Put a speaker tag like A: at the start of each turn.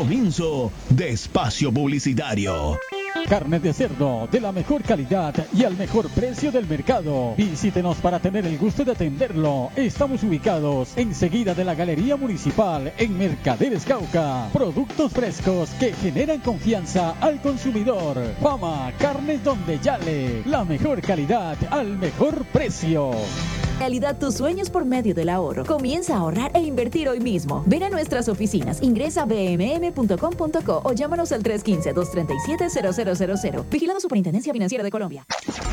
A: Comienzo de espacio publicitario.
B: Carne de cerdo de la mejor calidad y al mejor precio del mercado. Visítenos para tener el gusto de atenderlo. Estamos ubicados enseguida de la Galería Municipal en Mercaderes Cauca. Productos frescos que generan confianza al consumidor. Fama Carnes Donde Yale. La mejor calidad al mejor precio.
C: Realidad tus sueños por medio del ahorro. Comienza a ahorrar e invertir hoy mismo. Ven a nuestras oficinas, ingresa a bmm.com.co o llámanos al 315-237-0000. Vigilado Superintendencia Financiera de Colombia.